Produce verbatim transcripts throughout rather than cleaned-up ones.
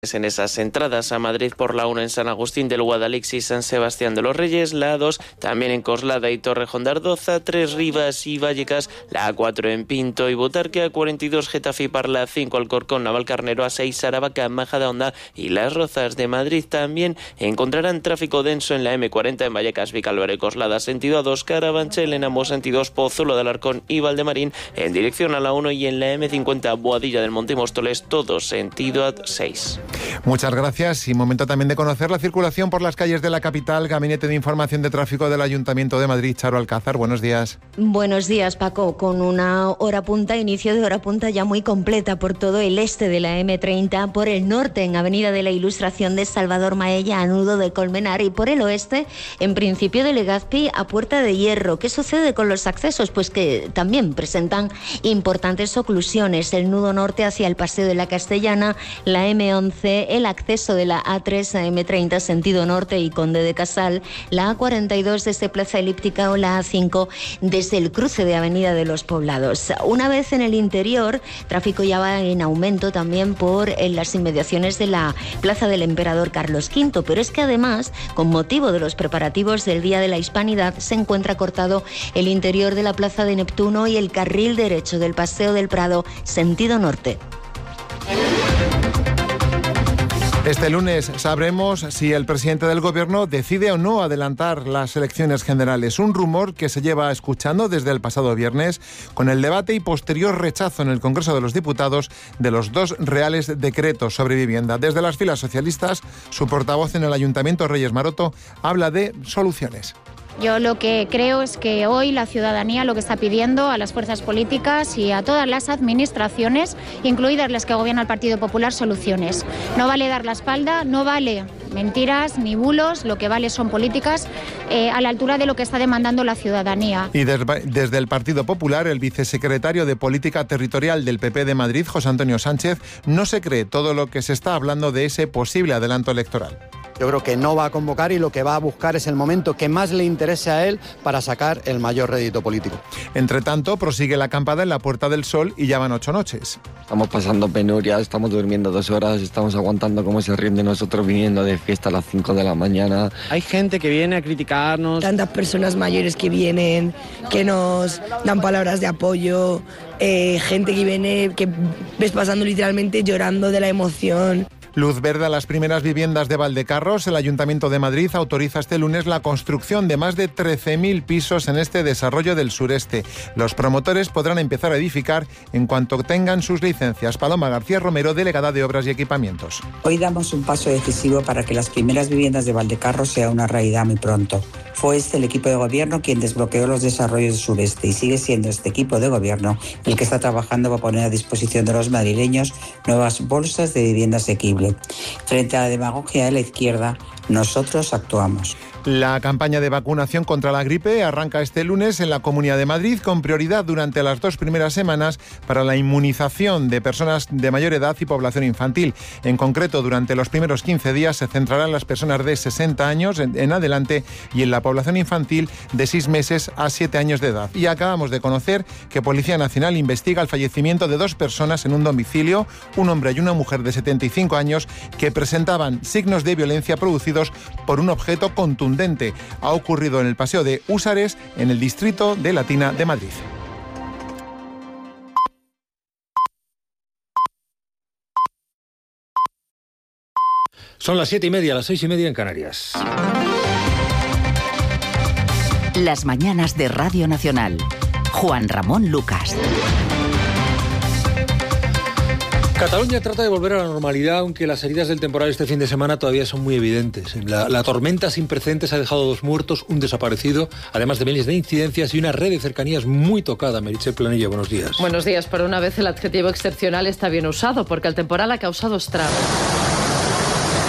En esas entradas a Madrid por la uno en San Agustín del Guadalix y San Sebastián de los Reyes, la A dos también en Coslada y Torrejón de Ardoza, tres Rivas y Vallecas, la A cuatro en Pinto y Butarque, A cuarenta y dos Getafe y Parla, cinco Alcorcón, Navalcarnero, A seis Aravaca, Majadahonda y Las Rozas de Madrid. También encontrarán tráfico denso en la eme cuarenta en Vallecas, Vicálvaro y Coslada, sentido A dos, Carabanchel, en ambos sentidos, Pozuelo de Alarcón y Valdemarín en dirección a la uno, y en la eme cincuenta Boadilla del Monte y Móstoles, todo sentido A seis. Muchas gracias, y momento también de conocer la circulación por las calles de la capital. Gabinete de Información de Tráfico del Ayuntamiento de Madrid, Charo Alcázar, buenos días. Buenos días, Paco, con una hora punta, inicio de hora punta ya muy completa por todo el este de la eme treinta, por el norte en Avenida de la Ilustración de Salvador Maella a nudo de Colmenar, y por el oeste en Principio de Legazpi a Puerta de Hierro. ¿Qué sucede con los accesos? Pues que también presentan importantes oclusiones. El nudo norte hacia el Paseo de la Castellana, la eme once, el acceso de la A tres a eme treinta sentido norte y Conde de Casal, la A cuarenta y dos desde Plaza Elíptica o la A cinco desde el cruce de Avenida de los Poblados. Una vez en el interior, tráfico ya va en aumento también por en las inmediaciones de la Plaza del Emperador Carlos quinto, pero es que además, con motivo de los preparativos del Día de la Hispanidad, se encuentra cortado el interior de la Plaza de Neptuno y el carril derecho del Paseo del Prado sentido norte. Este lunes sabremos si el presidente del Gobierno decide o no adelantar las elecciones generales. Un rumor que se lleva escuchando desde el pasado viernes, con el debate y posterior rechazo en el Congreso de los Diputados de los dos reales decretos sobre vivienda. Desde las filas socialistas, su portavoz en el Ayuntamiento, Reyes Maroto, habla de soluciones. Yo lo que creo es que hoy la ciudadanía lo que está pidiendo a las fuerzas políticas y a todas las administraciones, incluidas las que gobierna el Partido Popular, soluciones. No vale dar la espalda, no vale mentiras ni bulos, lo que vale son políticas eh, a la altura de lo que está demandando la ciudadanía. Y desde, desde el Partido Popular, el vicesecretario de Política Territorial del P P de Madrid, José Antonio Sánchez, no se cree todo lo que se está hablando de ese posible adelanto electoral. Yo creo que no va a convocar y lo que va a buscar es el momento que más le interese a él para sacar el mayor rédito político. Entre tanto, prosigue la acampada en la Puerta del Sol y ya van ocho noches. Estamos pasando penuria, estamos durmiendo dos horas, estamos aguantando cómo se ríen de nosotros viniendo de fiesta a las cinco de la mañana. Hay gente que viene a criticarnos. Tantas personas mayores que vienen, que nos dan palabras de apoyo, eh, gente que viene, que ves pasando literalmente llorando de la emoción. Luz verde a las primeras viviendas de Valdecarros. El Ayuntamiento de Madrid autoriza este lunes la construcción de más de trece mil pisos en este desarrollo del sureste. Los promotores podrán empezar a edificar en cuanto tengan sus licencias. Paloma García Romero, delegada de Obras y Equipamientos. Hoy damos un paso decisivo para que las primeras viviendas de Valdecarros sea una realidad muy pronto. Fue este el equipo de gobierno quien desbloqueó los desarrollos del sureste y sigue siendo este equipo de gobierno el que está trabajando para poner a disposición de los madrileños nuevas bolsas de vivienda asequible. Frente a la demagogia de la izquierda, nosotros actuamos. La campaña de vacunación contra la gripe arranca este lunes en la Comunidad de Madrid, con prioridad durante las dos primeras semanas para la inmunización de personas de mayor edad y población infantil. En concreto, durante los primeros quince días se centrarán en las personas de sesenta años en, en adelante y en la población infantil de seis meses a siete años de edad. Y acabamos de conocer que Policía Nacional investiga el fallecimiento de dos personas en un domicilio, un hombre y una mujer de setenta y cinco años, que presentaban signos de violencia producidos por un objeto contundente. Ha ocurrido en el Paseo de Húsares, en el distrito de Latina de Madrid. Son las siete y media, las seis y media en Canarias. Las mañanas de Radio Nacional. Juan Ramón Lucas. Cataluña trata de volver a la normalidad, aunque las heridas del temporal este fin de semana todavía son muy evidentes. La, la tormenta sin precedentes ha dejado dos muertos, un desaparecido, además de miles de incidencias y una red de cercanías muy tocada. Meritxell Planella, buenos días. Buenos días. Por una vez el adjetivo excepcional está bien usado, porque el temporal ha causado estragos.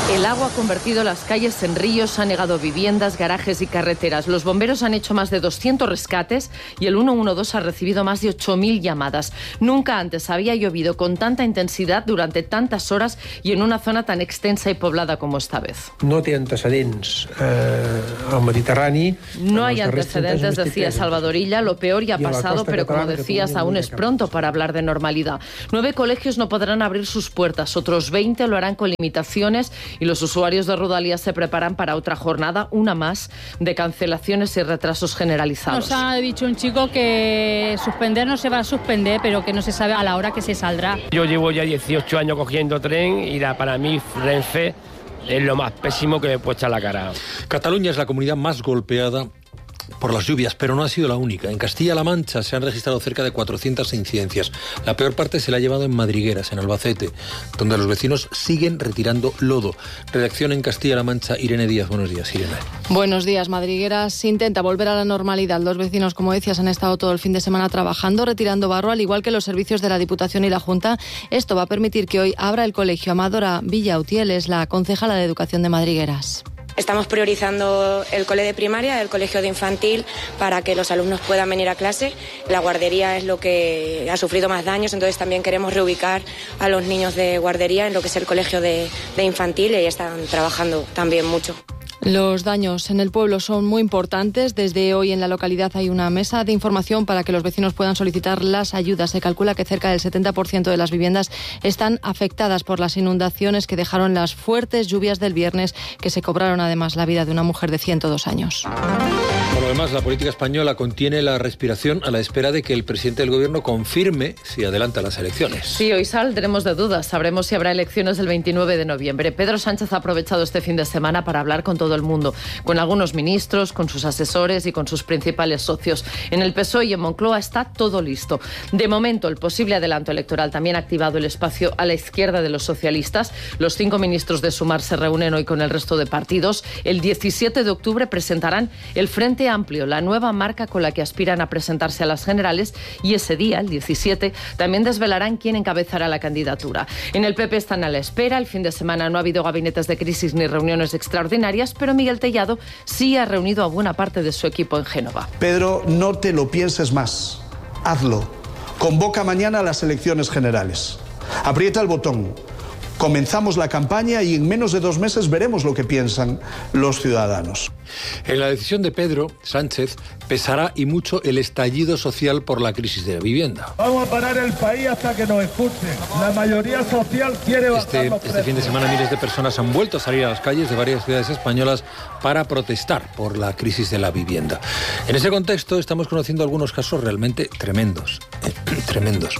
El agua ha convertido las calles en ríos, ha negado viviendas, garajes y carreteras. Los bomberos han hecho más de doscientos rescates y el ciento doce ha recibido más de ocho mil llamadas. Nunca antes había llovido con tanta intensidad durante tantas horas y en una zona tan extensa y poblada como esta vez. No té antecedents eh, al Mediterrani. No hay antecedentes, decía Salvador Illa. Lo peor ya ha pasado, pero como decías, aún es pronto para hablar de normalidad. Nueve colegios no podrán abrir sus puertas, otros veinte lo harán con limitaciones y los usuarios de Rodalies se preparan para otra jornada, una más, de cancelaciones y retrasos generalizados. Nos ha dicho un chico que suspender no se va a suspender, pero que no se sabe a la hora que se saldrá. Yo llevo ya dieciocho años cogiendo tren y la, para mí Renfe es lo más pésimo que me puede echar la cara. Cataluña es la comunidad más golpeada por las lluvias, pero no ha sido la única. En Castilla-La Mancha se han registrado cerca de cuatrocientas incidencias. La peor parte se la ha llevado en Madrigueras, en Albacete, donde los vecinos siguen retirando lodo. Redacción en Castilla-La Mancha, Irene Díaz. Buenos días, Irene. Buenos días. Madrigueras intenta volver a la normalidad. Los vecinos, como decías, han estado todo el fin de semana trabajando, retirando barro, al igual que los servicios de la Diputación y la Junta. Esto va a permitir que hoy abra el colegio. Amadora Villautiel es la concejala de Educación de Madrigueras. Estamos priorizando el cole de primaria, el colegio de infantil, para que los alumnos puedan venir a clase. La guardería es lo que ha sufrido más daños, entonces también queremos reubicar a los niños de guardería en lo que es el colegio de, de infantil, y están trabajando también mucho. Los daños en el pueblo son muy importantes. Desde hoy en la localidad hay una mesa de información para que los vecinos puedan solicitar las ayudas. Se calcula que cerca del setenta por ciento de las viviendas están afectadas por las inundaciones que dejaron las fuertes lluvias del viernes, que se cobraron además la vida de una mujer de ciento dos años. Por lo demás, la política española contiene la respiración a la espera de que el presidente del gobierno confirme si adelanta las elecciones. Sí, hoy saldremos de dudas. Sabremos si habrá elecciones el veintinueve de noviembre. Pedro Sánchez ha aprovechado este fin de semana para hablar con todo el mundo, con algunos ministros, con sus asesores y con sus principales socios. En el P S O E y en Moncloa está todo listo. De momento, el posible adelanto electoral también ha activado el espacio a la izquierda de los socialistas. Los cinco ministros de Sumar se reúnen hoy con el resto de partidos. El diecisiete de octubre presentarán el Frente Amplio, la nueva marca con la que aspiran a presentarse a las generales, y ese día, el diecisiete, también desvelarán quién encabezará la candidatura. En el P P están a la espera. El fin de semana no ha habido gabinetes de crisis ni reuniones extraordinarias, pero Miguel Tellado sí ha reunido a buena parte de su equipo en Génova. Pedro, no te lo pienses más. Hazlo. Convoca mañana a las elecciones generales. Aprieta el botón. Comenzamos la campaña y en menos de dos meses veremos lo que piensan los ciudadanos. En la decisión de Pedro Sánchez pesará y mucho el estallido social por la crisis de la vivienda. Vamos a parar el país hasta que nos escuchen. La mayoría social quiere bajar este, los precios. Este fin de semana miles de personas han vuelto a salir a las calles de varias ciudades españolas para protestar por la crisis de la vivienda. En ese contexto estamos conociendo algunos casos realmente tremendos. tremendos.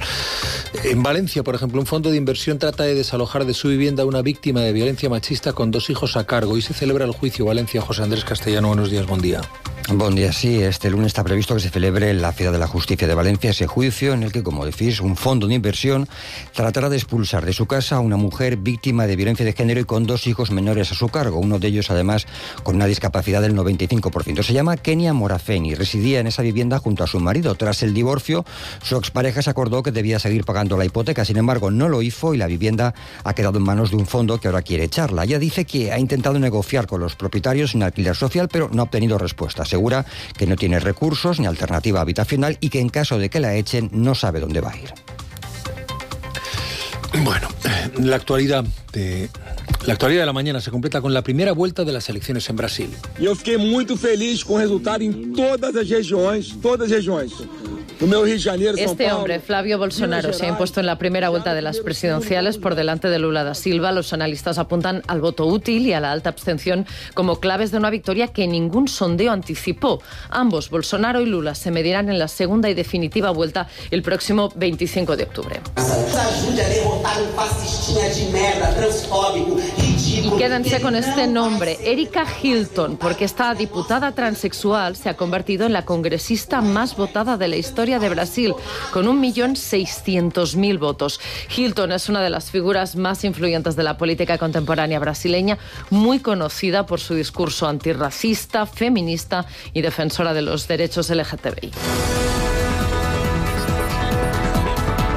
En Valencia, por ejemplo, un fondo de inversión trata de desalojar de su vivienda a una víctima de violencia machista con dos hijos a cargo, y se celebra el juicio. Valencia, José Andrés Castellano, buenos días, buen día. Buen día, sí. Este lunes está previsto que se celebre en la Ciudad de la Justicia de Valencia ese juicio en el que, como decís, un fondo de inversión tratará de expulsar de su casa a una mujer víctima de violencia de género y con dos hijos menores a su cargo, uno de ellos además con una discapacidad del noventa y cinco por ciento. Se llama Kenia Morafeni y residía en esa vivienda junto a su marido. Tras el divorcio, su expareja se acordó que debía seguir pagando la hipoteca, sin embargo no lo hizo y la vivienda ha quedado en manos de un fondo que ahora quiere echarla. Ella dice que ha intentado negociar con los propietarios en alquiler social, pero no ha obtenido respuesta. Asegura que no tiene recursos ni alternativa habitacional y que en caso de que la echen no sabe dónde va a ir. Bueno, la actualidad de la actualidad de la mañana se completa con la primera vuelta de las elecciones en Brasil. Yo fiquei muito feliz con el resultado en todas las regiones, todas las regiones. Este hombre, Flavio Bolsonaro, se ha impuesto en la primera vuelta de las presidenciales por delante de Lula da Silva. Los analistas apuntan al voto útil y a la alta abstención como claves de una victoria que ningún sondeo anticipó. Ambos, Bolsonaro y Lula, se medirán en la segunda y definitiva vuelta el próximo veinticinco de octubre. Y quédense con este nombre, Erika Hilton, porque esta diputada transexual se ha convertido en la congresista más votada de la historia de Brasil, con un millón seiscientos mil votos. Hilton es una de las figuras más influyentes de la política contemporánea brasileña, muy conocida por su discurso antirracista, feminista y defensora de los derechos L G T B I.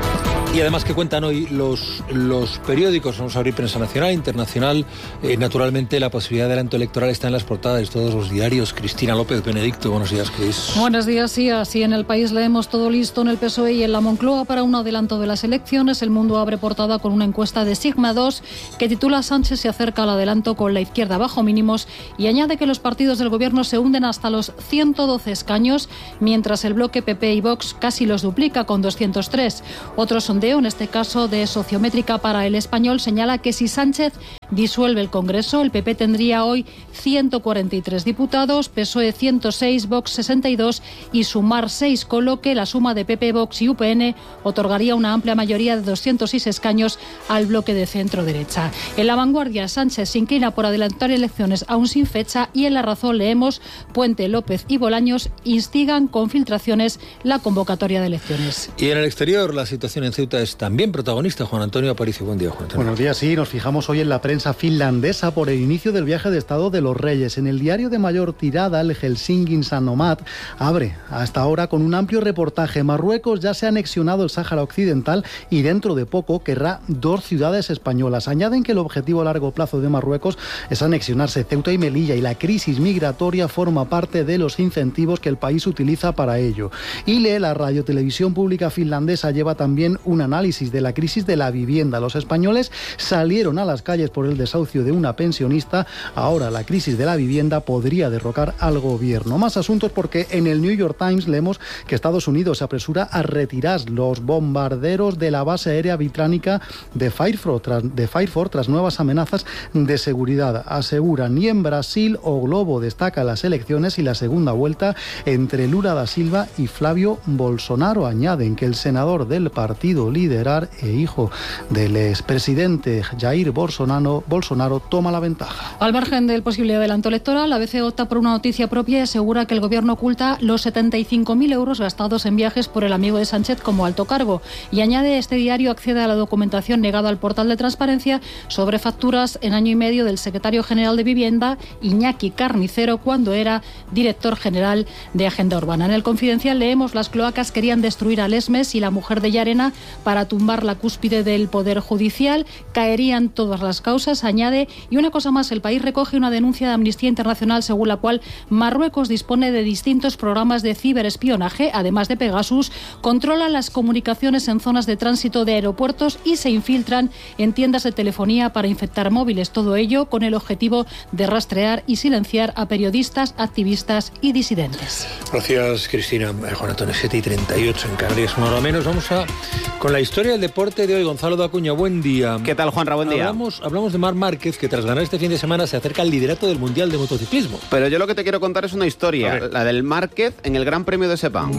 Y además, que cuentan hoy los, los periódicos? Vamos a abrir prensa nacional, internacional. Eh, naturalmente, la posibilidad de adelanto electoral está en las portadas de todos los diarios. Cristina López Benedicto, buenos días, Cris. Buenos días, sí. Así en El País leemos: todo listo en el P S O E y en la Moncloa para un adelanto de las elecciones. El Mundo abre portada con una encuesta de Sigma dos que titula: Sánchez se acerca al adelanto con la izquierda bajo mínimos, y añade que los partidos del gobierno se hunden hasta los ciento doce escaños, mientras el bloque P P y Vox casi los duplica con doscientos tres. Otro sondeo, en este caso de Sociométrica para El Español, señala que si Sánchez disuelve el Congreso, el P P tendría hoy ciento cuarenta y tres diputados, P S O E ciento seis, Vox sesenta y dos y Sumar seis, con lo que la suma de P P, Vox y U P N otorgaría una amplia mayoría de doscientos seis escaños al bloque de centro-derecha. En La Vanguardia, Sánchez se inclina por adelantar elecciones aún sin fecha, y en La Razón leemos: Puente, López y Bolaños instigan con filtraciones la convocatoria de elecciones. Y en el exterior, la situación en Ceuta es también protagonista. Juan Antonio Aparicio, buen día, Juan Antonio. Buenos días, sí, nos fijamos hoy en la prensa finlandesa por el inicio del viaje de Estado de los Reyes. En el diario de mayor tirada, el Helsingin Sanomat abre hasta ahora con un amplio reportaje. Marruecos ya se ha anexionado el Sáhara Occidental y dentro de poco querrá dos ciudades españolas. Añaden que el objetivo a largo plazo de Marruecos es anexionarse Ceuta y Melilla, y la crisis migratoria forma parte de los incentivos que el país utiliza para ello. Y lee la radiotelevisión pública finlandesa lleva también un análisis de la crisis de la vivienda. Los españoles salieron a las calles por el desahucio de una pensionista. Ahora la crisis de la vivienda podría derrocar al gobierno. Más asuntos, porque en el New York Times leemos que Estados Unidos se apresura a retirar los bombarderos de la base aérea británica de Fairford tras, de Fairford tras nuevas amenazas de seguridad. Aseguran: ni en Brasil o Globo destaca las elecciones y la segunda vuelta entre Lula da Silva y Flavio Bolsonaro. Añaden que el senador del partido Liderar e hijo del expresidente Jair Bolsonaro, Bolsonaro toma la ventaja. Al margen del posible adelanto electoral, la A B C opta por una noticia propia y asegura que el gobierno oculta los setenta y cinco mil euros gastados en viajes por el amigo de Sánchez como alto cargo. Y añade: este diario accede a la documentación negada al portal de transparencia sobre facturas en año y medio del secretario general de Vivienda, Iñaki Carnicero, cuando era director general de Agenda Urbana. En el Confidencial leemos: las cloacas querían destruir a Lesmes y la mujer de Llarena para tumbar la cúspide del Poder Judicial. Caerían todas las causas, añade. Y una cosa más: El País recoge una denuncia de Amnistía Internacional según la cual Marruecos dispone de distintos programas de ciberespionaje, además de Pegasus, controla las comunicaciones en zonas de tránsito de aeropuertos y se infiltran en tiendas de telefonía para infectar móviles. Todo ello con el objetivo de rastrear y silenciar a periodistas, activistas y disidentes. Gracias, Cristina. Eh, Juan Antonio, siete y treinta y ocho en Canarias, una hora menos. Vamos a con la historia del deporte de hoy. Gonzalo de Acuña, buen día. ¿Qué tal, Juanra? Buen día. Hablamos, hablamos de Marc Márquez, que tras ganar este fin de semana se acerca al liderato del Mundial de Motociclismo. Pero yo lo que te quiero contar es una historia, la del Márquez en el Gran Premio de Sepang.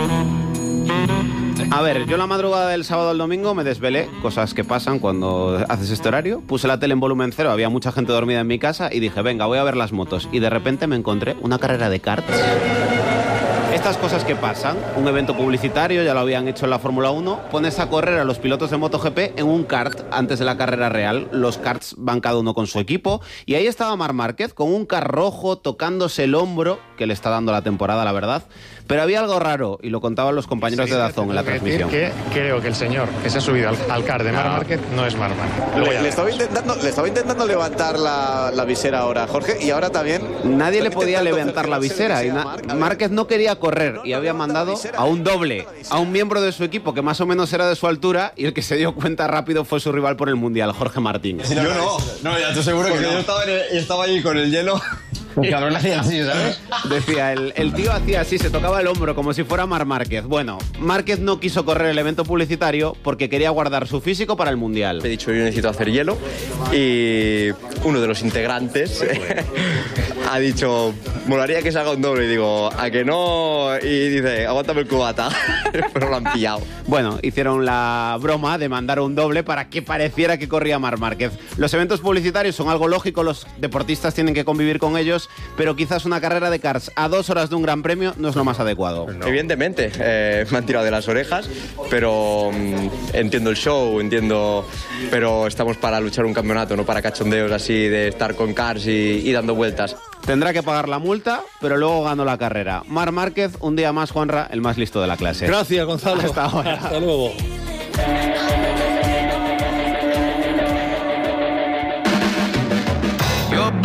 A ver, yo la madrugada del sábado al domingo me desvelé, cosas que pasan cuando haces este horario. Puse la tele en volumen cero, había mucha gente dormida en mi casa y dije, venga, voy a ver las motos. Y de repente me encontré una carrera de karts. Estas cosas que pasan, un evento publicitario, ya lo habían hecho en la Fórmula uno, pones a correr a los pilotos de MotoGP en un kart antes de la carrera real. Los karts van cada uno con su equipo y ahí estaba Marc Márquez con un kart rojo tocándose el hombro, que le está dando la temporada, la verdad. Pero había algo raro y lo contaban los compañeros sí, de Dazón en la transmisión. Que creo que el señor que se ha subido al, al kart de Marc no. Márquez no es Marc Márquez. Le, le, estaba intentando, le estaba intentando levantar la, la visera ahora, Jorge, y ahora también... Nadie le podía levantar la visera y na, Márquez no quería correr y había mandado a un doble, a un miembro de su equipo que más o menos era de su altura, y el que se dio cuenta rápido fue su rival por el Mundial, Jorge Martín. Yo no, no, ya te aseguro que no. Yo estaba, en el, estaba allí con el hielo... El cabrón hacía así, ¿sabes? Decía, el, el tío hacía así, se tocaba el hombro como si fuera Marc Márquez. Bueno, Márquez no quiso correr el evento publicitario porque quería guardar su físico para el Mundial. He dicho, yo necesito hacer hielo, y uno de los integrantes ha dicho, molaría que se haga un doble, y digo, ¿a que no? Y dice, aguántame el cubata. Pero lo han pillado. Bueno, hicieron la broma de mandar un doble para que pareciera que corría Marc Márquez. Los eventos publicitarios son algo lógico, los deportistas tienen que convivir con ellos, pero quizás una carrera de karts a dos horas de un gran premio no es lo más adecuado. No. Evidentemente, eh, me han tirado de las orejas, pero mmm, entiendo el show, entiendo, pero estamos para luchar un campeonato, no para cachondeos así de estar con karts y, y dando vueltas. Tendrá que pagar la multa, pero luego ganó la carrera. Marc Márquez, un día más, Juanra, el más listo de la clase. Gracias, Gonzalo. Hasta ahora. Hasta luego.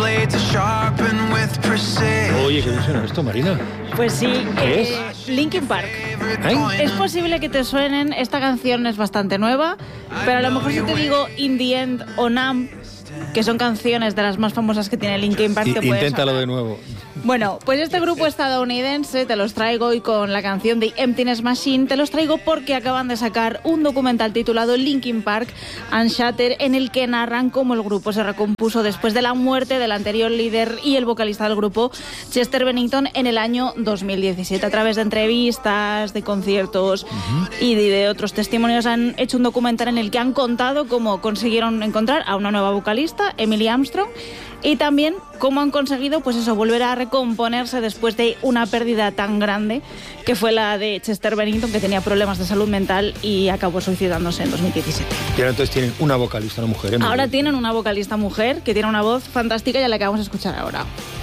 Oye, ¿qué suena esto, Marina? Pues sí, ¿Qué eh, Linkin Park. ¿Eh? Es posible que te suenen, esta canción es bastante nueva, pero a lo mejor si te digo In the End o Numb, que son canciones de las más famosas que tiene Linkin Park, te puedes Inténtalo sonar. de nuevo. Bueno, pues este grupo estadounidense te los traigo hoy con la canción de Emptiness Machine. Te los traigo porque acaban de sacar un documental titulado Linkin Park Unshattered, en el que narran cómo el grupo se recompuso después de la muerte del anterior líder y el vocalista del grupo, Chester Bennington, en el año dos mil diecisiete. A través de entrevistas, de conciertos uh-huh. y de, de otros testimonios han hecho un documental en el que han contado cómo consiguieron encontrar a una nueva vocalista, Emily Armstrong, y también cómo han conseguido, pues eso, volver a recomponerse después de una pérdida tan grande que fue la de Chester Bennington, que tenía problemas de salud mental y acabó suicidándose en dos mil diecisiete. Y ahora entonces tienen una vocalista, una mujer. ¿eh? Ahora bien. tienen una vocalista mujer que tiene una voz fantástica y a la que vamos a escuchar ahora.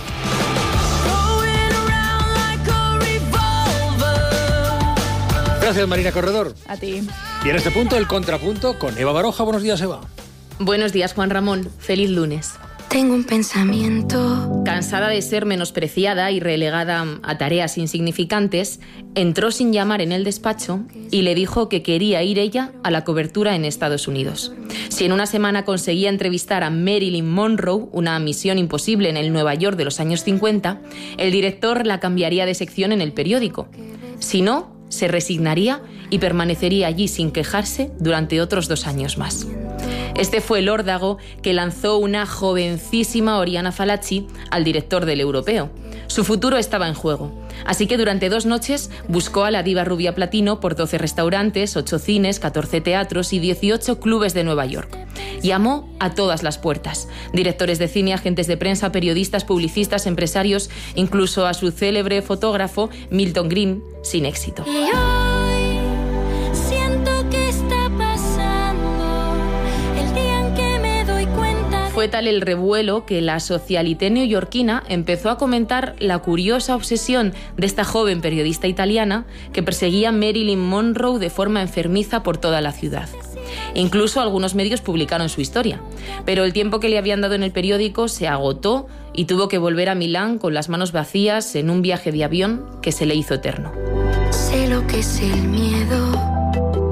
Gracias, Marina Corredor. A ti. Y en este punto, el contrapunto con Eva Baroja. Buenos días, Eva. Buenos días, Juan Ramón. Feliz lunes. Tengo un pensamiento. Cansada de ser menospreciada y relegada a tareas insignificantes, entró sin llamar en el despacho y le dijo que quería ir ella a la cobertura en Estados Unidos. Si en una semana conseguía entrevistar a Marilyn Monroe, una misión imposible en el Nueva York de los años cincuenta, el director la cambiaría de sección en el periódico. Si no, se resignaría y permanecería allí sin quejarse durante otros dos años más. Este fue el órdago que lanzó una jovencísima Oriana Fallaci al director del Europeo. Su futuro estaba en juego, así que durante dos noches buscó a la diva rubia platino por doce restaurantes, ocho cines, catorce teatros y dieciocho clubes de Nueva York. Llamó a todas las puertas: directores de cine, agentes de prensa, periodistas, publicistas, empresarios, incluso a su célebre fotógrafo Milton Green, sin éxito. Fue tal el revuelo que la socialité neoyorquina empezó a comentar la curiosa obsesión de esta joven periodista italiana que perseguía a Marilyn Monroe de forma enfermiza por toda la ciudad. Incluso algunos medios publicaron su historia, pero el tiempo que le habían dado en el periódico se agotó y tuvo que volver a Milán con las manos vacías en un viaje de avión que se le hizo eterno. Sé lo que es el miedo,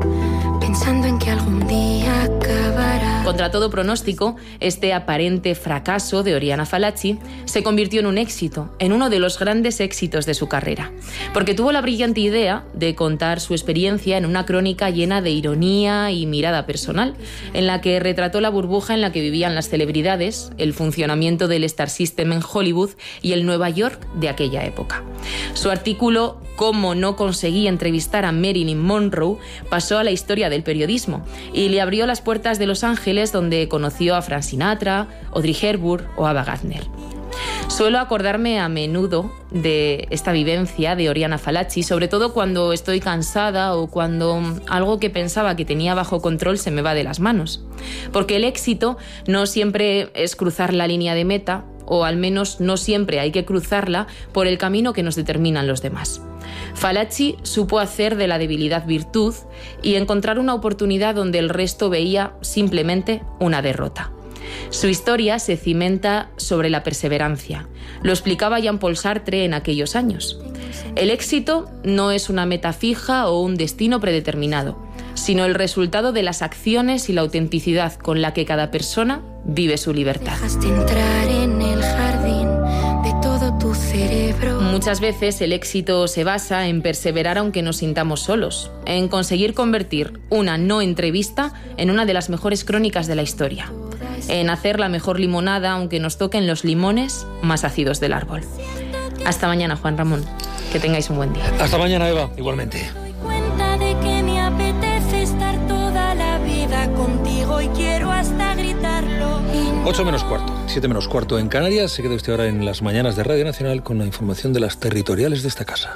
pensando en que algún día acabará. Contra todo pronóstico, este aparente fracaso de Oriana Fallaci se convirtió en un éxito, en uno de los grandes éxitos de su carrera, porque tuvo la brillante idea de contar su experiencia en una crónica llena de ironía y mirada personal, en la que retrató la burbuja en la que vivían las celebridades, el funcionamiento del Star System en Hollywood y el Nueva York de aquella época. Su artículo «Cómo no conseguí entrevistar a Marilyn Monroe» pasó a la historia del periodismo y le abrió las puertas de Los Ángeles, donde conoció a Frank Sinatra, Audrey Hepburn o Ava Gardner. Suelo acordarme a menudo de esta vivencia de Oriana Fallaci, sobre todo cuando estoy cansada o cuando algo que pensaba que tenía bajo control se me va de las manos. Porque el éxito no siempre es cruzar la línea de meta, o al menos no siempre hay que cruzarla por el camino que nos determinan los demás. Fallaci supo hacer de la debilidad virtud y encontrar una oportunidad donde el resto veía simplemente una derrota. Su historia se cimenta sobre la perseverancia. Lo explicaba Jean-Paul Sartre en aquellos años. El éxito no es una meta fija o un destino predeterminado, sino el resultado de las acciones y la autenticidad con la que cada persona vive su libertad. Dejaste entrar en el jardín de todo tu cerebro. Muchas veces el éxito se basa en perseverar aunque nos sintamos solos, en conseguir convertir una no entrevista en una de las mejores crónicas de la historia, en hacer la mejor limonada aunque nos toquen los limones más ácidos del árbol. Hasta mañana, Juan Ramón. Que tengáis un buen día. Hasta mañana, Eva. Igualmente. Cuenta de que me apetece estar toda la vida contigo y quiero hasta gritarlo. ocho menos cuarto, siete menos cuarto en Canarias. Se queda usted ahora en las mañanas de Radio Nacional con la información de las territoriales de esta casa.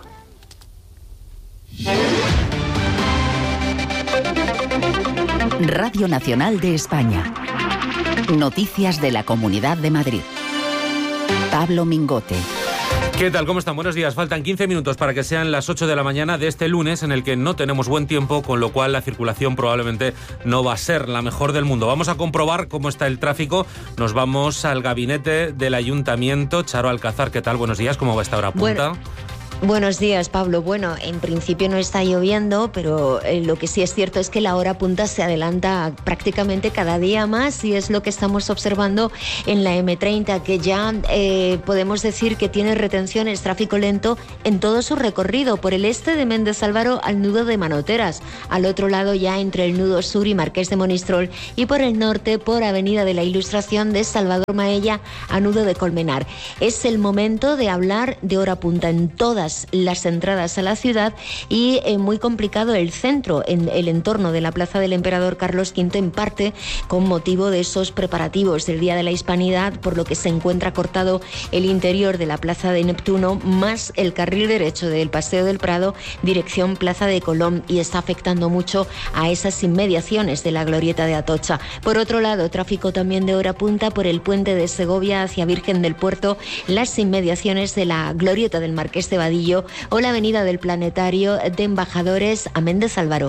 Radio Nacional de España. Noticias de la Comunidad de Madrid. Pablo Mingote. ¿Qué tal? ¿Cómo están? Buenos días. Faltan quince minutos para que sean las ocho de la mañana de este lunes, en el que no tenemos buen tiempo, con lo cual la circulación probablemente no va a ser la mejor del mundo. Vamos a comprobar cómo está el tráfico. Nos vamos al gabinete del Ayuntamiento. Charo Alcázar, ¿qué tal? Buenos días. ¿Cómo va esta hora punta? Bueno. Buenos días, Pablo. Bueno, en principio no está lloviendo, pero eh, lo que sí es cierto es que la hora punta se adelanta prácticamente cada día más, y es lo que estamos observando en la eme treinta, que ya eh, podemos decir que tiene retenciones, tráfico lento en todo su recorrido, por el este de Méndez Álvaro al nudo de Manoteras, al otro lado ya entre el nudo sur y Marqués de Monistrol, y por el norte por Avenida de la Ilustración de Salvador Maella a nudo de Colmenar. Es el momento de hablar de hora punta en todas las entradas a la ciudad, y eh, muy complicado el centro, en el entorno de la Plaza del Emperador Carlos quinto, en parte con motivo de esos preparativos del Día de la Hispanidad, por lo que se encuentra cortado el interior de la Plaza de Neptuno, más el carril derecho del Paseo del Prado, dirección Plaza de Colón, y está afectando mucho a esas inmediaciones de la Glorieta de Atocha. Por otro lado, tráfico también de hora punta por el puente de Segovia hacia Virgen del Puerto, las inmediaciones de la Glorieta del Marqués de Vadillo o la Avenida del Planetario de Embajadores a Méndez Álvaro.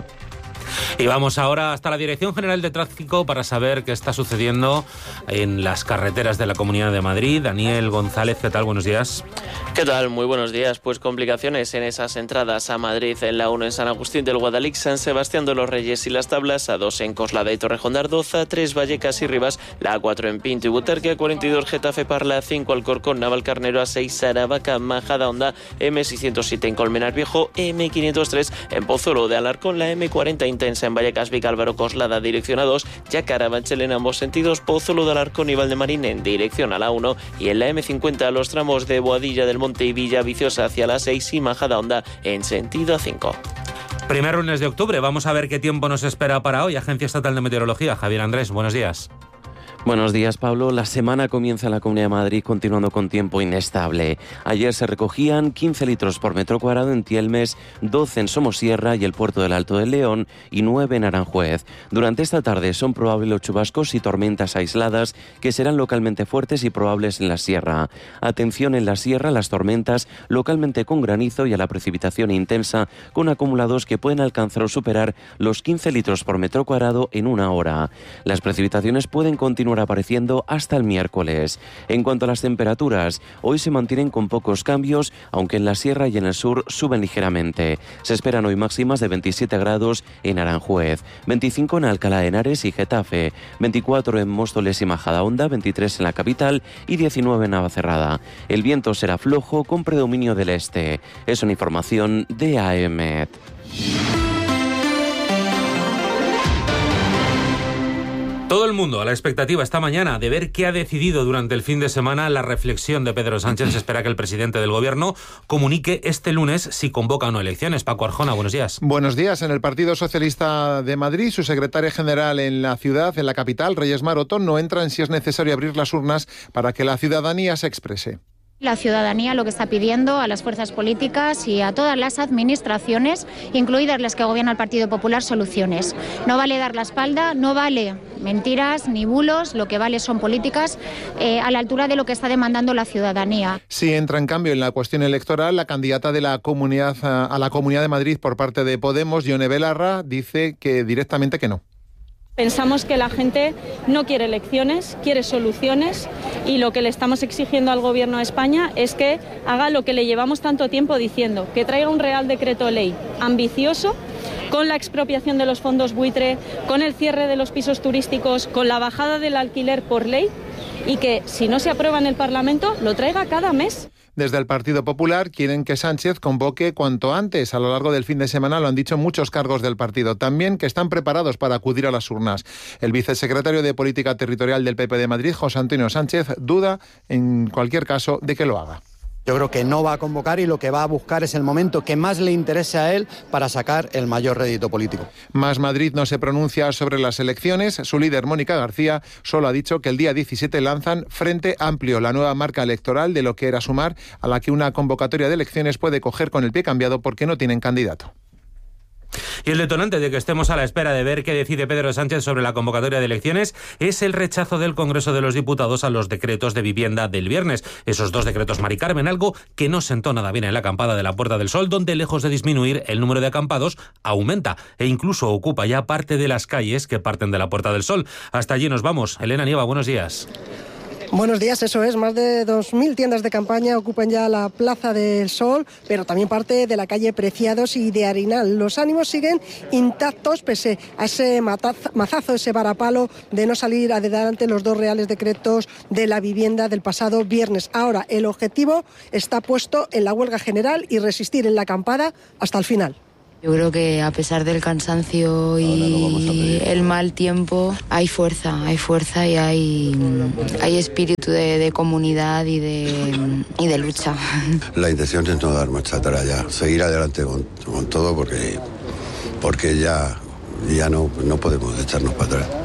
Y vamos ahora hasta la Dirección General de Tráfico para saber qué está sucediendo en las carreteras de la Comunidad de Madrid. Daniel González, ¿qué tal? Buenos días. ¿Qué tal? Muy buenos días. Pues complicaciones en esas entradas a Madrid, en la uno en San Agustín del Guadalix, San Sebastián de los Reyes y Las Tablas, a dos en Coslada y Torrejón de Ardoz, a tres Vallecas y Rivas, la A cuatro en Pinto y Butarque, a cuarenta y dos Getafe Parla, a cinco Alcorcón, Navalcarnero, a seis Aravaca, Majadahonda, eme seiscientos siete en Colmenar Viejo, eme quinientos tres en Pozuelo de Alarcón, la eme cuarenta intensa en Vallecas, Vicálvaro, Coslada, dirección a dos, ya Carabanchel en ambos sentidos, Pozuelo de Alarcón y Valdemarín en dirección a la uno, y en la eme cincuenta los tramos de Boadilla del Monte y Villaviciosa hacia la seis y Majadahonda en sentido a cinco. Primer lunes de octubre, vamos a ver qué tiempo nos espera para hoy. Agencia Estatal de Meteorología, Javier Andrés, buenos días. Buenos días, Pablo. La semana comienza en la Comunidad de Madrid continuando con tiempo inestable. Ayer se recogían quince litros por metro cuadrado en Tielmes, doce en Somosierra y el puerto del Alto del León y nueve en Aranjuez. Durante esta tarde son probables los chubascos y tormentas aisladas que serán localmente fuertes y probables en la sierra. Atención en la sierra, las tormentas localmente con granizo y a la precipitación intensa con acumulados que pueden alcanzar o superar los quince litros por metro cuadrado en una hora. Las precipitaciones pueden continuar apareciendo hasta el miércoles. En cuanto a las temperaturas, hoy se mantienen con pocos cambios, aunque en la sierra y en el sur suben ligeramente. Se esperan hoy máximas de veintisiete grados en Aranjuez, veinticinco en Alcalá de Henares y Getafe, veinticuatro en Móstoles y Majadahonda, veintitrés en la capital y diecinueve en Navacerrada. El viento será flojo con predominio del este. Es una información de A E M E T. Todo el mundo a la expectativa esta mañana de ver qué ha decidido durante el fin de semana la reflexión de Pedro Sánchez. Se espera que el presidente del Gobierno comunique este lunes si convoca o no elecciones. Paco Arjona, buenos días. Buenos días. En el Partido Socialista de Madrid, su secretaria general en la ciudad, en la capital, Reyes Maroto, no entra en si es necesario abrir las urnas para que la ciudadanía se exprese. La ciudadanía lo que está pidiendo a las fuerzas políticas y a todas las administraciones, incluidas las que gobierna el Partido Popular, soluciones. No vale dar la espalda, no vale mentiras ni bulos, lo que vale son políticas eh, a la altura de lo que está demandando la ciudadanía. Sí entra en cambio en la cuestión electoral la candidata de la comunidad a la Comunidad de Madrid por parte de Podemos, Yone Belarra, dice que directamente que no. Pensamos que la gente no quiere elecciones, quiere soluciones, y lo que le estamos exigiendo al Gobierno de España es que haga lo que le llevamos tanto tiempo diciendo, que traiga un Real Decreto Ley ambicioso, con la expropiación de los fondos buitre, con el cierre de los pisos turísticos, con la bajada del alquiler por ley, y que si no se aprueba en el Parlamento lo traiga cada mes. Desde el Partido Popular quieren que Sánchez convoque cuanto antes. A lo largo del fin de semana lo han dicho muchos cargos del partido. También que están preparados para acudir a las urnas. El vicesecretario de Política Territorial del P P de Madrid, José Antonio Sánchez, duda, en cualquier caso, de que lo haga. Yo creo que no va a convocar y lo que va a buscar es el momento que más le interese a él para sacar el mayor rédito político. Más Madrid no se pronuncia sobre las elecciones. Su líder, Mónica García, solo ha dicho que el día diecisiete lanzan Frente Amplio, la nueva marca electoral de lo que era Sumar, a la que una convocatoria de elecciones puede coger con el pie cambiado porque no tienen candidato. Y el detonante de que estemos a la espera de ver qué decide Pedro Sánchez sobre la convocatoria de elecciones es el rechazo del Congreso de los Diputados a los decretos de vivienda del viernes. Esos dos decretos, Mari Carmen, algo que no sentó nada bien en la acampada de la Puerta del Sol, donde lejos de disminuir el número de acampados, aumenta e incluso ocupa ya parte de las calles que parten de la Puerta del Sol. Hasta allí nos vamos. Elena Nieva, buenos días. Buenos días, eso es, más de dos mil tiendas de campaña ocupan ya la Plaza del Sol, pero también parte de la calle Preciados y de Arenal. Los ánimos siguen intactos pese a ese mazazo, ese varapalo de no salir adelante los dos reales decretos de la vivienda del pasado viernes. Ahora el objetivo está puesto en la huelga general y resistir en la acampada hasta el final. Yo creo que a pesar del cansancio y el mal tiempo, hay fuerza, hay fuerza y hay, hay espíritu de, de comunidad y de, y de lucha. La intención es no dar marcha atrás ya, seguir adelante con, con todo porque, porque ya, ya no, no podemos echarnos para atrás.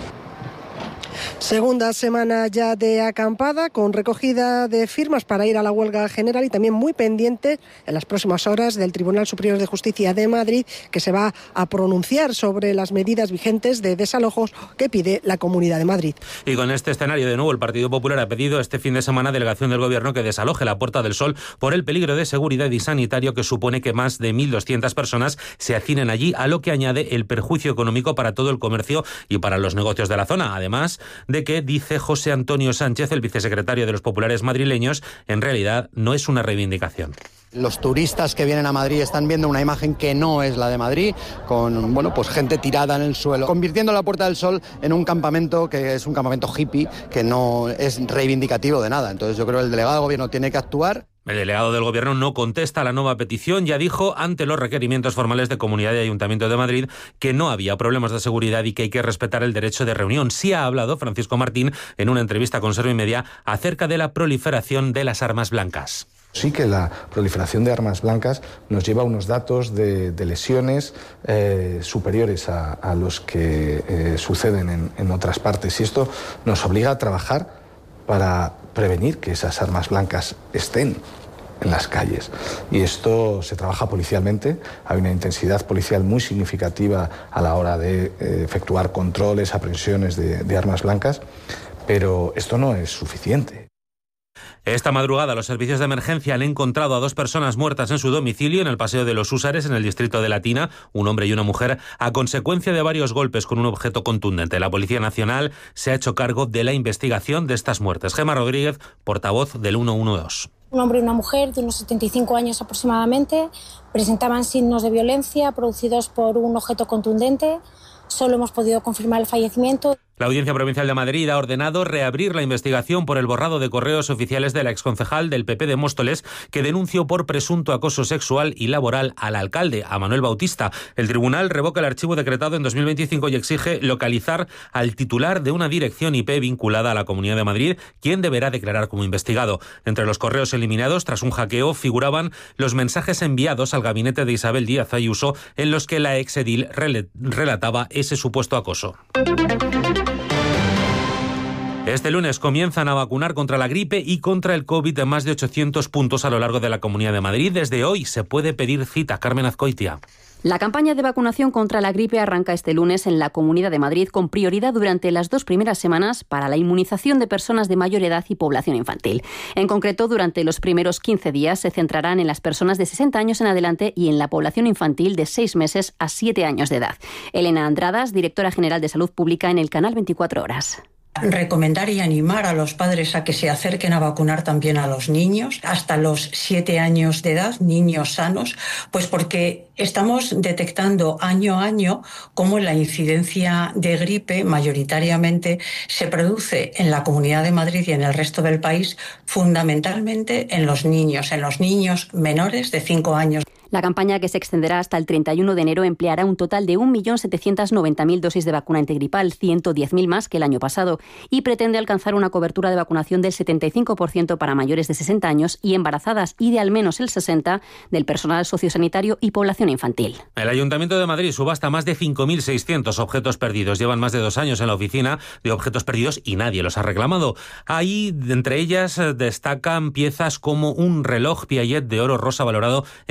Segunda semana ya de acampada, con recogida de firmas para ir a la huelga general y también muy pendiente en las próximas horas del Tribunal Superior de Justicia de Madrid, que se va a pronunciar sobre las medidas vigentes de desalojos que pide la Comunidad de Madrid. Y con este escenario, de nuevo, el Partido Popular ha pedido este fin de semana a delegación del Gobierno que desaloje la Puerta del Sol por el peligro de seguridad y sanitario que supone que más de mil doscientas personas se hacinen allí, a lo que añade el perjuicio económico para todo el comercio y para los negocios de la zona. Además de que, dice José Antonio Sánchez, el vicesecretario de los populares madrileños, en realidad no es una reivindicación. Los turistas que vienen a Madrid están viendo una imagen que no es la de Madrid, con bueno, pues gente tirada en el suelo, convirtiendo la Puerta del Sol en un campamento que es un campamento hippie, que no es reivindicativo de nada. Entonces yo creo que el delegado de gobierno tiene que actuar. El delegado del Gobierno no contesta a la nueva petición. Ya dijo, ante los requerimientos formales de Comunidad y Ayuntamiento de Madrid, que no había problemas de seguridad y que hay que respetar el derecho de reunión. Sí ha hablado Francisco Martín en una entrevista con Servi Media acerca de la proliferación de las armas blancas. Sí que la proliferación de armas blancas nos lleva a unos datos de, de lesiones eh, superiores a, a los que eh, suceden en, en otras partes. Y esto nos obliga a trabajar para prevenir que esas armas blancas estén en las calles. Y esto se trabaja policialmente. Hay una intensidad policial muy significativa a la hora de eh, efectuar controles, aprehensiones de, de armas blancas, pero esto no es suficiente. Esta madrugada los servicios de emergencia han encontrado a dos personas muertas en su domicilio en el Paseo de los Húsares, en el distrito de Latina, un hombre y una mujer, a consecuencia de varios golpes con un objeto contundente. La Policía Nacional se ha hecho cargo de la investigación de estas muertes. Gemma Rodríguez, portavoz del ciento doce. Un hombre y una mujer de unos setenta y cinco años aproximadamente presentaban signos de violencia producidos por un objeto contundente. Solo hemos podido confirmar el fallecimiento. La Audiencia Provincial de Madrid ha ordenado reabrir la investigación por el borrado de correos oficiales de la exconcejal del P P de Móstoles, que denunció por presunto acoso sexual y laboral al alcalde, a Manuel Bautista. El tribunal revoca el archivo decretado en dos mil veinticinco y exige localizar al titular de una dirección I P vinculada a la Comunidad de Madrid, quien deberá declarar como investigado. Entre los correos eliminados tras un hackeo figuraban los mensajes enviados al gabinete de Isabel Díaz Ayuso, en los que la exedil relataba ese supuesto acoso. Este lunes comienzan a vacunar contra la gripe y contra el COVID en más de ochocientos puntos a lo largo de la Comunidad de Madrid. Desde hoy se puede pedir cita. Carmen Azcoitia. La campaña de vacunación contra la gripe arranca este lunes en la Comunidad de Madrid, con prioridad durante las dos primeras semanas para la inmunización de personas de mayor edad y población infantil. En concreto, durante los primeros quince días se centrarán en las personas de sesenta años en adelante y en la población infantil de seis meses a siete años de edad. Elena Andradas, directora general de Salud Pública en el canal veinticuatro horas. Recomendar y animar a los padres a que se acerquen a vacunar también a los niños hasta los siete años de edad, niños sanos, pues porque estamos detectando año a año cómo la incidencia de gripe mayoritariamente se produce en la Comunidad de Madrid y en el resto del país, fundamentalmente en los niños, en los niños menores de cinco años. La campaña, que se extenderá hasta el treinta y uno de enero, empleará un total de un millón setecientos noventa mil dosis de vacuna antigripal, ciento diez mil más que el año pasado, y pretende alcanzar una cobertura de vacunación del setenta y cinco por ciento para mayores de sesenta años y embarazadas, y de al menos el sesenta por ciento del personal sociosanitario y población infantil. El Ayuntamiento de Madrid subasta más de cinco mil seiscientos objetos perdidos. Llevan más de dos años en la oficina de objetos perdidos y nadie los ha reclamado. Ahí, entre ellas, destacan piezas como un reloj Piaget de oro rosa valorado en más de cinco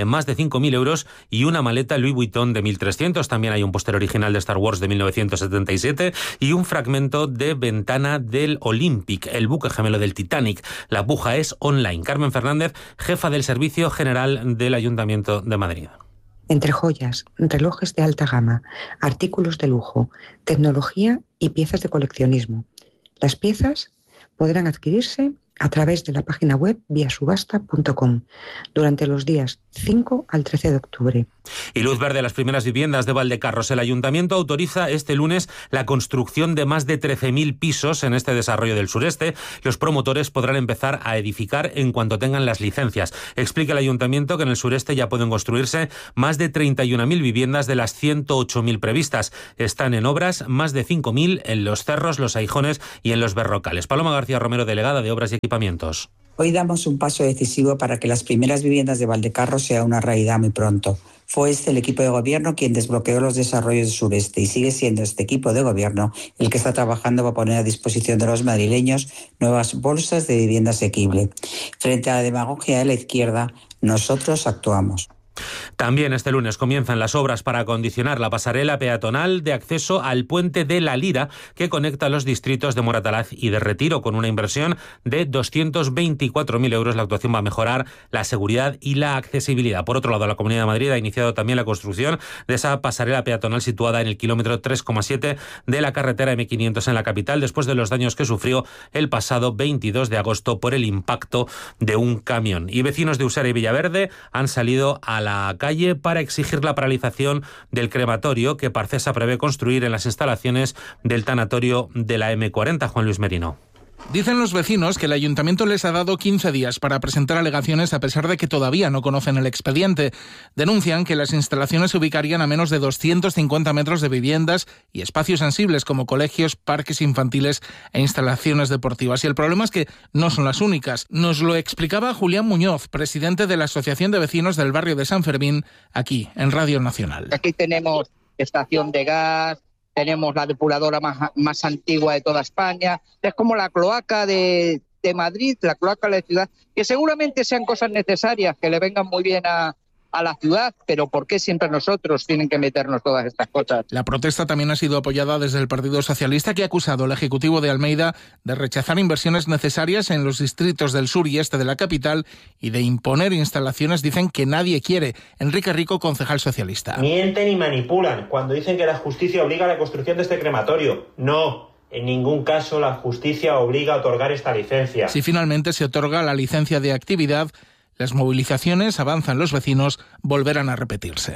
cinco mil euros y una maleta Louis Vuitton de mil trescientos. También hay un póster original de Star Wars de mil novecientos setenta y siete y un fragmento de ventana del Olympic, el buque gemelo del Titanic. La puja es online. Carmen Fernández, jefa del Servicio General del Ayuntamiento de Madrid. Entre joyas, relojes de alta gama, artículos de lujo, tecnología y piezas de coleccionismo. Las piezas podrán adquirirse a través de la página web vía subasta punto com durante los días cinco al trece de octubre. Y luz verde a las primeras viviendas de Valdecarros. El Ayuntamiento autoriza este lunes la construcción de más de trece mil pisos en este desarrollo del sureste. Los promotores podrán empezar a edificar en cuanto tengan las licencias. Explica el Ayuntamiento que en el sureste ya pueden construirse más de treinta y una mil viviendas de las ciento ocho mil previstas. Están en obras más de cinco mil en Los Cerros, Los Aijones y en Los Berrocales. Paloma García Romero, delegada de Obras y Equipamientos. Hoy damos un paso decisivo para que las primeras viviendas de Valdecarros sea una realidad muy pronto. Fue este el equipo de gobierno quien desbloqueó los desarrollos del sureste y sigue siendo este equipo de gobierno el que está trabajando para poner a disposición de los madrileños nuevas bolsas de vivienda asequible. Frente a la demagogia de la izquierda, nosotros actuamos. También este lunes comienzan las obras para acondicionar la pasarela peatonal de acceso al puente de La Lira que conecta los distritos de Moratalaz y de Retiro. Con una inversión de doscientos veinticuatro mil euros, la actuación va a mejorar la seguridad y la accesibilidad. Por otro lado, la Comunidad de Madrid ha iniciado también la construcción de esa pasarela peatonal situada en el kilómetro tres coma siete de la carretera eme quinientos en la capital, después de los daños que sufrió el pasado veintidós de agosto por el impacto de un camión. Y vecinos de Usera y Villaverde han salido a la la calle para exigir la paralización del crematorio que Parcesa prevé construir en las instalaciones del tanatorio de la eme cuarenta. Juan Luis Merino. Dicen los vecinos que el ayuntamiento les ha dado quince días para presentar alegaciones a pesar de que todavía no conocen el expediente. Denuncian que las instalaciones se ubicarían a menos de doscientos cincuenta metros de viviendas y espacios sensibles como colegios, parques infantiles e instalaciones deportivas. Y el problema es que no son las únicas. Nos lo explicaba Julián Muñoz, presidente de la Asociación de Vecinos del Barrio de San Fermín, aquí en Radio Nacional. Aquí tenemos estación de gas, tenemos la depuradora más, más antigua de toda España, es como la cloaca de, de Madrid, la cloaca de la ciudad, que seguramente sean cosas necesarias, que le vengan muy bien a, a la ciudad, pero ¿por qué siempre nosotros tienen que meternos todas estas cosas? La protesta también ha sido apoyada desde el Partido Socialista, que ha acusado al Ejecutivo de Almeida de rechazar inversiones necesarias en los distritos del sur y este de la capital y de imponer instalaciones, dicen, que nadie quiere. Enrique Rico, concejal socialista. Mienten y manipulan cuando dicen que la justicia obliga a la construcción de este crematorio. No. En ningún caso la justicia obliga a otorgar esta licencia. Si finalmente se otorga la licencia de actividad, las movilizaciones, avanzan los vecinos, volverán a repetirse.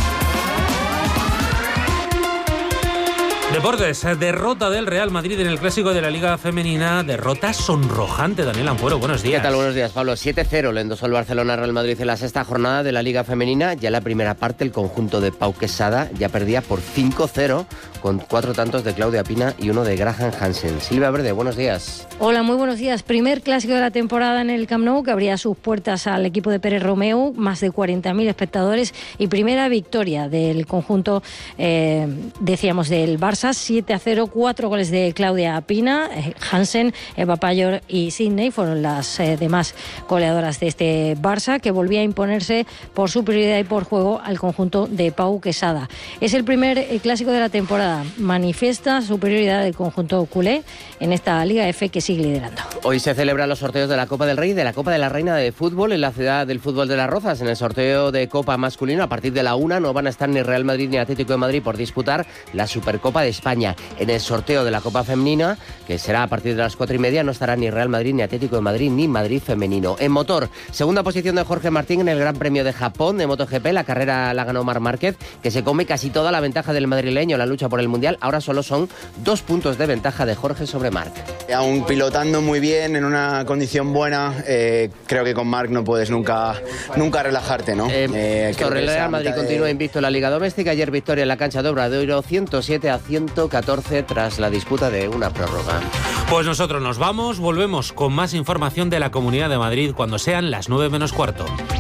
Deportes, derrota del Real Madrid en el Clásico de la Liga Femenina, derrota sonrojante. Daniel Ampuero, buenos días. ¿Qué tal? Buenos días, Pablo. siete cero le endosó el Barcelona Real Madrid en la sexta jornada de la Liga Femenina. Ya en la primera parte el conjunto de Pau Quesada ya perdía por cinco cero con cuatro tantos de Claudia Pina y uno de Graham Hansen. Silvia Verde, buenos días. Hola, muy buenos días. Primer Clásico de la temporada en el Camp Nou que abría sus puertas al equipo de Pérez Romeu, más de cuarenta mil espectadores y primera victoria del conjunto, eh, decíamos, del Barça. siete a cero, cuatro goles de Claudia Pina, Hansen, Eva Payor y Sidney fueron las eh, demás goleadoras de este Barça, que volvía a imponerse por superioridad y por juego al conjunto de Pau Quesada. Es el primer eh, clásico de la temporada. Manifiesta superioridad del conjunto culé en esta Liga F que sigue liderando. Hoy se celebran los sorteos de la Copa del Rey y de la Copa de la Reina de Fútbol en la ciudad del fútbol de Las Rozas. En el sorteo de Copa masculino, a partir de la una, no van a estar ni Real Madrid ni Atlético de Madrid por disputar la Supercopa de España. En el sorteo de la Copa Femenina, que será a partir de las cuatro y media, no estará ni Real Madrid, ni Atlético de Madrid, ni Madrid Femenino. En motor, segunda posición de Jorge Martín en el Gran Premio de Japón de MotoGP. La carrera la ganó Marc Márquez, que se come casi toda la ventaja del madrileño en la lucha por el Mundial. Ahora solo son dos puntos de ventaja de Jorge sobre Marc. Aún pilotando muy bien, en una condición buena, eh, creo que con Marc no puedes nunca, nunca relajarte, ¿no? Eh, eh, el Real Madrid de... continúa invicto en la Liga Doméstica. Ayer victoria en la cancha de Obradoiro, ciento siete a ciento catorce tras la disputa de una prórroga. Pues nosotros nos vamos, volvemos con más información de la Comunidad de Madrid cuando sean las nueve menos cuarto.